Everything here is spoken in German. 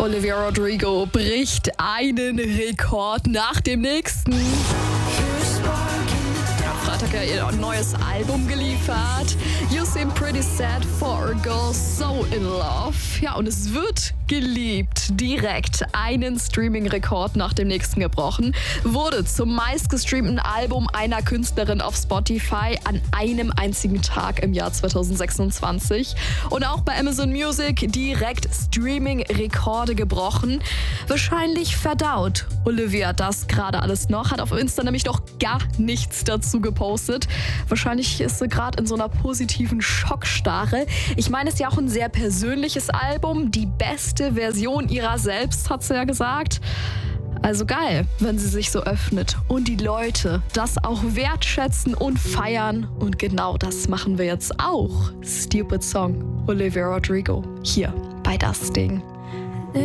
Olivia Rodrigo bricht einen Rekord nach dem nächsten. Freitag ja ihr neues Album geliefert. You Seem Pretty Sad for a Girl So in Love. Ja, und es wird geliebt. Direkt einen Streaming-Rekord nach dem nächsten gebrochen. Wurde zum meistgestreamten Album einer Künstlerin auf Spotify an einem einzigen Tag im Jahr 2026. Und auch bei Amazon Music direkt Streaming-Rekorde gebrochen. Wahrscheinlich verdaut Olivia das gerade alles noch. Hat auf Insta nämlich noch gar nichts dazu gepostet. Wahrscheinlich ist sie gerade in so einer positiven Schockstarre. Ich meine, es ist ja auch ein sehr persönliches Album. Die beste Version ihrer selbst, hat sie ja gesagt. Also geil, wenn sie sich so öffnet und die Leute das auch wertschätzen und feiern. Und genau das machen wir jetzt auch. Stupid Song, Olivia Rodrigo, hier bei Das Ding.